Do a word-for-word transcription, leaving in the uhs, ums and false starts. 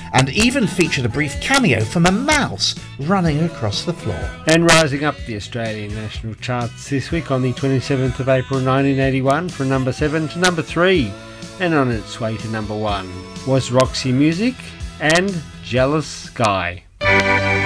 and even featured a brief cameo from a mouse running across the floor. And rising up the Australian national charts this week on the twenty-seventh of April nineteen eighty-one from number seven to number three, and on its way to number one was Roxy Music and Jealous Guy.